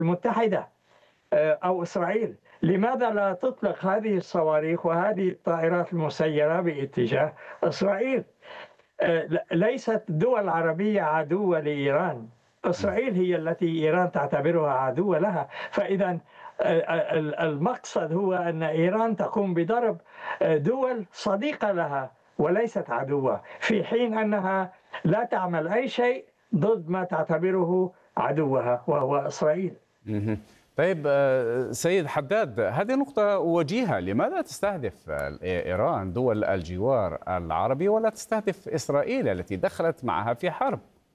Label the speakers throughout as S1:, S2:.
S1: المتحدة أو إسرائيل. لماذا لا تطلق هذه الصواريخ وهذه الطائرات المسيرة باتجاه إسرائيل؟ ليست الدول العربية عدوة لإيران، إسرائيل هي التي إيران تعتبرها عدوة لها. فإذا المقصد هو أن إيران تقوم بضرب دول صديقة لها وليست عدوة، في حين أنها لا تعمل أي شيء ضد ما تعتبره عدوها وهو إسرائيل.
S2: طيب سيد حداد، هذه نقطة وجيهة. لماذا تستهدف إيران دول الجوار العربي ولا تستهدف إسرائيل التي دخلت معها في حرب؟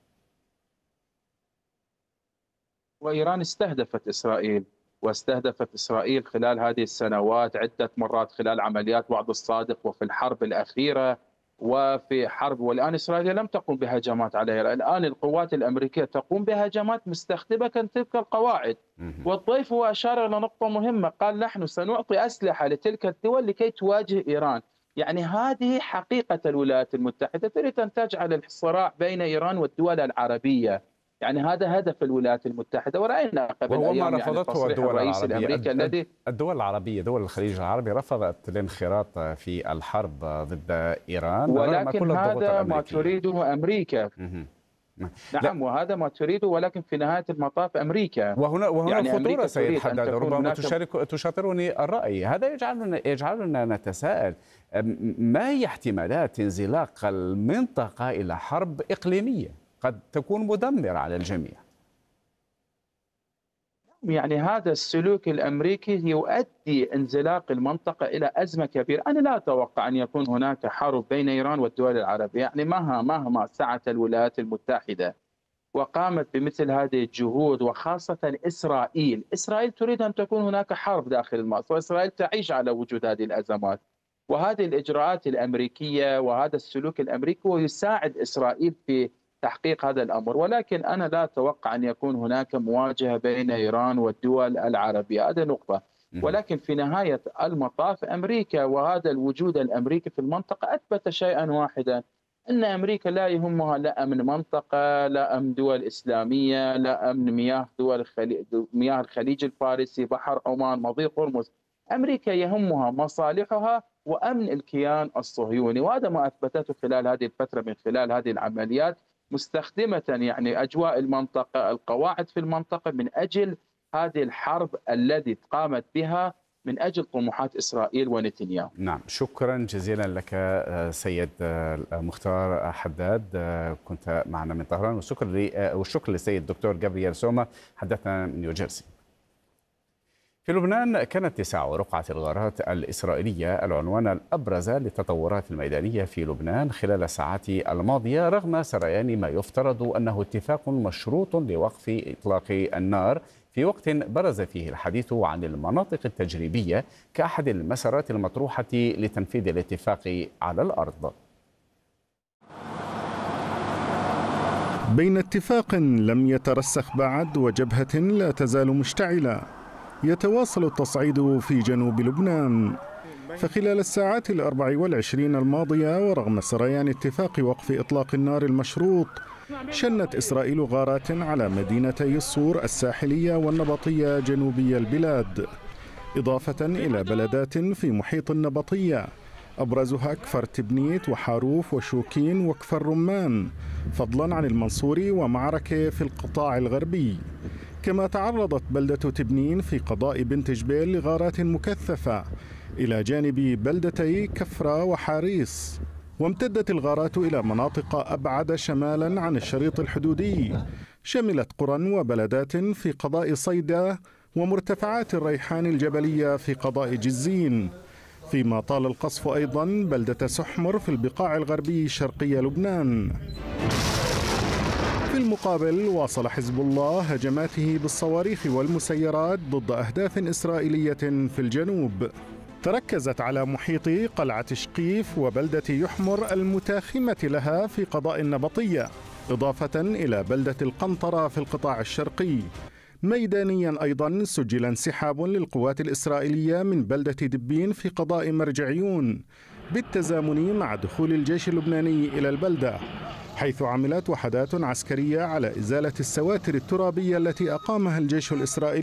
S3: وإيران استهدفت إسرائيل، واستهدفت إسرائيل خلال هذه السنوات عدة مرات، خلال عمليات وعد الصادق وفي الحرب الأخيرة وفي حرب. والآن إسرائيل لم تقوم بهجمات عليها، الآن القوات الأمريكية تقوم بهجمات مستخدمة تلك القواعد. والضيف هو أشار إلى نقطة مهمة، قال نحن سنعطي أسلحة لتلك الدول لكي تواجه إيران. يعني هذه حقيقة الولايات المتحدة، تريد أن تجعل الصراع بين إيران والدول العربية. يعني هذا هدف الولايات المتحدة، ورأينا قبل
S2: وهو ما
S3: أيام
S2: رفضته الدول
S3: الرئيس
S2: العربية.
S3: الأمريكي الذي
S2: الدول العربية، دول الخليج العربي رفضت الانخراط في الحرب ضد إيران،
S3: ولكن هذا ما تريده أمريكا. نعم، وهذا ما تريده، ولكن في نهاية المطاف أمريكا.
S2: وهنا
S3: يعني
S2: خطورة سيد حداد، ربما
S3: هناك...
S2: تشاطرني الرأي. هذا يجعلنا نتساءل، ما هي احتمالات انزلاق المنطقة إلى حرب إقليمية قد تكون مدمرة على الجميع؟
S3: يعني هذا السلوك الأمريكي يؤدي انزلاق المنطقة إلى أزمة كبيرة. أنا لا أتوقع أن يكون هناك حرب بين إيران والدول العربية. يعني مهما سعت الولايات المتحدة وقامت بمثل هذه الجهود، وخاصة إسرائيل تريد أن تكون هناك حرب داخل مصر، وإسرائيل تعيش على وجود هذه الأزمات. وهذه الإجراءات الأمريكية وهذا السلوك الأمريكي هو يساعد إسرائيل في تحقيق هذا الأمر. ولكن أنا لا أتوقع أن يكون هناك مواجهة بين إيران والدول العربية، هذه نقطة. ولكن في نهاية المطاف أمريكا وهذا الوجود الأمريكي في المنطقة أثبت شيئا واحدا، أن أمريكا لا يهمها لا أمن منطقة، لا أمن دول إسلامية، لا أمن مياه الخليج الفارسي، بحر عمان، مضيق هرمز. أمريكا يهمها مصالحها وأمن الكيان الصهيوني، وهذا ما أثبتته خلال هذه الفترة من خلال هذه العمليات، مستخدمة يعني أجواء المنطقة، القواعد في المنطقة، من أجل هذه الحرب التي قامت بها من أجل طموحات إسرائيل ونتنياهو.
S2: نعم، شكرا جزيلا لك سيد مختار حداد، كنت معنا من طهران. والشكر للسيد الدكتور جابرييل سوما، حدثنا من نيوجيرسي. في لبنان كانت اتساع رقعة الغارات الإسرائيلية العنوان الأبرز للتطورات الميدانية في لبنان خلال الساعات الماضية، رغم سريان ما يفترض أنه اتفاق مشروط لوقف إطلاق النار، في وقت برز فيه الحديث عن المناطق التجريبية كأحد المسارات المطروحة لتنفيذ الاتفاق على الأرض.
S4: بين اتفاق لم يترسخ بعد وجبهة لا تزال مشتعلة، يتواصل التصعيد في جنوب لبنان. فخلال الساعات 24 الماضية، ورغم سريان اتفاق وقف إطلاق النار المشروط، شنت إسرائيل غارات على مدينتي الصور الساحلية والنبطية جنوبي البلاد، إضافة إلى بلدات في محيط النبطية، أبرزها كفر تبنيت وحاروف وشوكين وكفر رمان، فضلا عن المنصور ومعركة في القطاع الغربي. كما تعرضت بلدة تبنين في قضاء بنت جبيل لغارات مكثفة إلى جانب بلدتي كفرة وحاريص. وامتدت الغارات إلى مناطق أبعد شمالا عن الشريط الحدودي، شملت قرى وبلدات في قضاء صيدا ومرتفعات الريحان الجبلية في قضاء جزين، فيما طال القصف أيضا بلدة سحمر في البقاع الغربي شرقي لبنان. في المقابل، واصل حزب الله هجماته بالصواريخ والمسيرات ضد أهداف إسرائيلية في الجنوب، تركزت على محيط قلعة شقيف وبلدة يحمر المتاخمة لها في قضاء النبطية، إضافة إلى بلدة القنطرة في القطاع الشرقي. ميدانيا أيضا سجل انسحاب للقوات الإسرائيلية من بلدة دبين في قضاء مرجعيون، بالتزامن مع دخول الجيش اللبناني إلى البلدة، حيث عملت وحدات عسكرية على إزالة السواتر الترابية التي أقامها الجيش الإسرائيلي